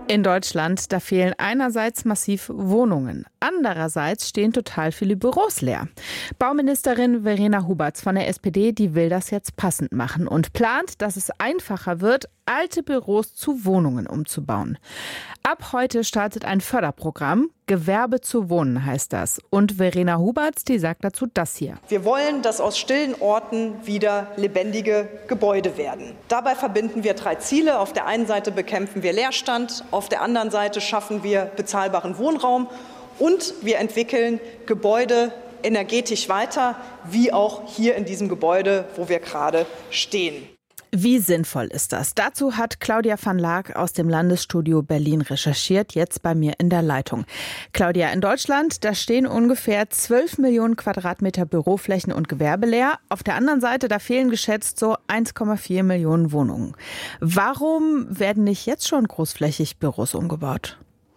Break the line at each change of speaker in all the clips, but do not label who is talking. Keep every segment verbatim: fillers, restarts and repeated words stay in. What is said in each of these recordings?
In Deutschland, da fehlen einerseits massiv Wohnungen. Andererseits stehen total viele Büros leer. Bauministerin Verena Huberts von der S P D, die will das jetzt passend machen und plant, dass es einfacher wird, alte Büros zu Wohnungen umzubauen. Ab heute startet ein Förderprogramm. Gewerbe zu wohnen heißt das. Und Verena Huberts, die sagt dazu das hier.
Wir wollen, dass aus stillen Orten wieder lebendige Gebäude werden. Dabei verbinden wir drei Ziele. Auf der einen Seite bekämpfen wir Leerstand, auf der anderen Seite schaffen wir bezahlbaren Wohnraum und wir entwickeln Gebäude energetisch weiter, wie auch hier in diesem Gebäude, wo wir gerade stehen.
Wie sinnvoll ist das? Dazu hat Claudia van Laak aus dem Landesstudio Berlin recherchiert, jetzt bei mir in der Leitung. Claudia, in Deutschland, da stehen ungefähr zwölf Millionen Quadratmeter Büroflächen und Gewerbe leer. Auf der anderen Seite, da fehlen geschätzt so eins Komma vier Millionen Wohnungen. Warum werden nicht jetzt schon großflächig Büros umgebaut?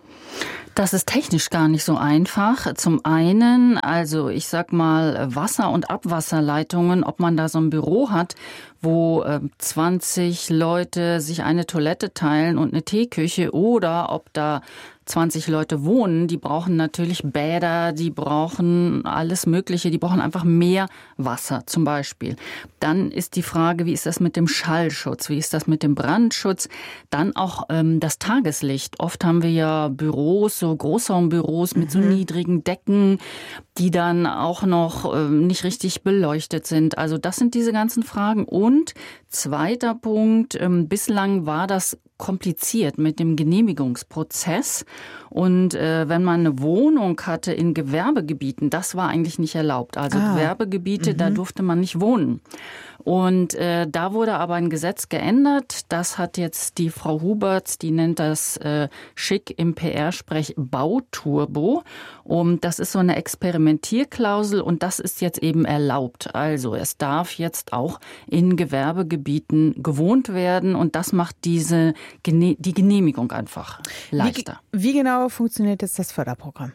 Das ist technisch gar nicht so einfach. Zum einen, also ich sag mal, Wasser- und Abwasserleitungen, ob man da so ein Büro hat, wo äh, zwanzig Leute sich eine Toilette teilen und eine Teeküche, oder ob da zwanzig Leute wohnen, die brauchen natürlich Bäder, die brauchen alles Mögliche, die brauchen einfach mehr Wasser zum Beispiel. Dann ist die Frage, wie ist das mit dem Schallschutz, wie ist das mit dem Brandschutz? Dann auch ähm, das Tageslicht. Oft haben wir ja Büros, so Großraumbüros mit so niedrigen Decken, die dann auch noch ähm, nicht richtig beleuchtet sind. Also das sind diese ganzen Fragen. Und zweiter Punkt, ähm, bislang war das kompliziert mit dem Genehmigungsprozess. Und äh, wenn man eine Wohnung hatte in Gewerbegebieten, das war eigentlich nicht erlaubt. Also ah. Gewerbegebiete, mhm. da durfte man nicht wohnen. Und äh, da wurde aber ein Gesetz geändert. Das hat jetzt die Frau Huberts, die nennt das äh, schick im P R-Sprech Bauturbo. Und das ist so eine Experimentierklausel und das ist jetzt eben erlaubt. Also es darf jetzt auch in Gewerbegebieten gewohnt werden und das macht diese die Genehmigung einfach leichter.
Wie, wie genau funktioniert jetzt das Förderprogramm?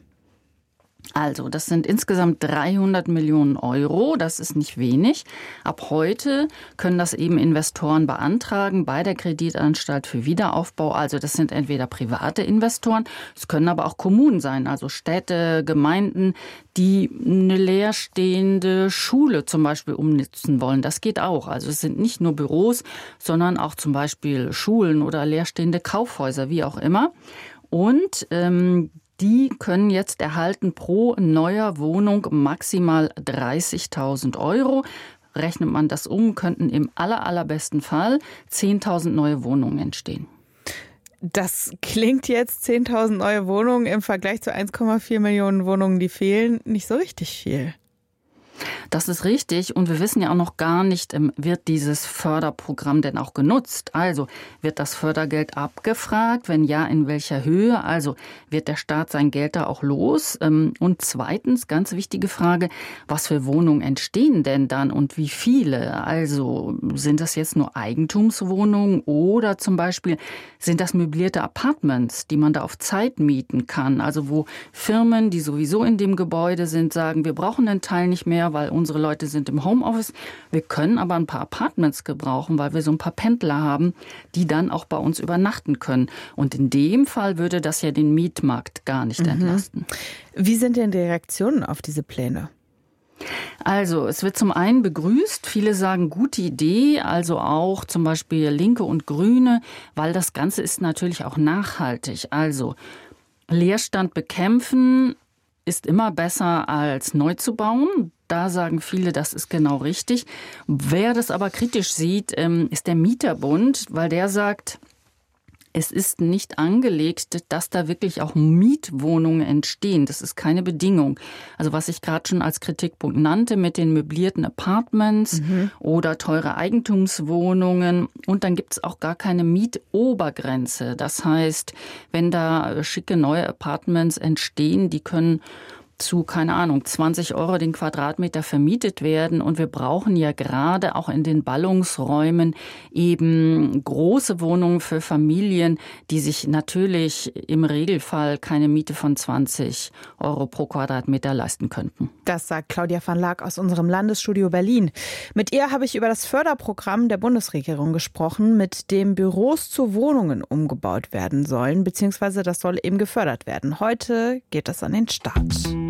Also, das sind insgesamt dreihundert Millionen Euro. Das ist nicht wenig. Ab heute können das eben Investoren beantragen bei der Kreditanstalt für Wiederaufbau. Also, das sind entweder private Investoren, es können aber auch Kommunen sein, also Städte, Gemeinden, die eine leerstehende Schule zum Beispiel umnutzen wollen. Das geht auch. Also, es sind nicht nur Büros, sondern auch zum Beispiel Schulen oder leerstehende Kaufhäuser, wie auch immer. Und ähm, die können jetzt erhalten pro neuer Wohnung maximal dreißigtausend Euro. Rechnet man das um, könnten im aller, allerbesten Fall zehntausend neue Wohnungen entstehen.
Das klingt jetzt zehntausend neue Wohnungen im Vergleich zu eins Komma vier Millionen Wohnungen, die fehlen, nicht so richtig viel.
Das ist richtig und wir wissen ja auch noch gar nicht, wird dieses Förderprogramm denn auch genutzt? Also wird das Fördergeld abgefragt? Wenn ja, in welcher Höhe? Also wird der Staat sein Geld da auch los? Und zweitens, ganz wichtige Frage, was für Wohnungen entstehen denn dann und wie viele? Also sind das jetzt nur Eigentumswohnungen oder zum Beispiel sind das möblierte Apartments, die man da auf Zeit mieten kann? Also wo Firmen, die sowieso in dem Gebäude sind, sagen, wir brauchen den Teil nicht mehr, weil unsere Leute sind im Homeoffice. Wir können aber ein paar Apartments gebrauchen, weil wir so ein paar Pendler haben, die dann auch bei uns übernachten können. Und in dem Fall würde das ja den Mietmarkt gar nicht mhm. entlasten.
Wie sind denn die Reaktionen auf diese Pläne?
Also, es wird zum einen begrüßt. Viele sagen, gute Idee, also auch zum Beispiel Linke und Grüne, weil das Ganze ist natürlich auch nachhaltig. Also, Leerstand bekämpfen ist immer besser als neu zu bauen. Da sagen viele, das ist genau richtig. Wer das aber kritisch sieht, ist der Mieterbund, weil der sagt, es ist nicht angelegt, dass da wirklich auch Mietwohnungen entstehen. Das ist keine Bedingung. Also was ich gerade schon als Kritikpunkt nannte mit den möblierten Apartments mhm. oder teure Eigentumswohnungen. Und dann gibt es auch gar keine Mietobergrenze. Das heißt, wenn da schicke neue Apartments entstehen, die können zu, keine Ahnung, zwanzig Euro den Quadratmeter vermietet werden. Und wir brauchen ja gerade auch in den Ballungsräumen eben große Wohnungen für Familien, die sich natürlich im Regelfall keine Miete von zwanzig Euro pro Quadratmeter leisten könnten.
Das sagt Claudia van Laak aus unserem Landesstudio Berlin. Mit ihr habe ich über das Förderprogramm der Bundesregierung gesprochen, mit dem Büros zu Wohnungen umgebaut werden sollen, beziehungsweise das soll eben gefördert werden. Heute geht es an den Start.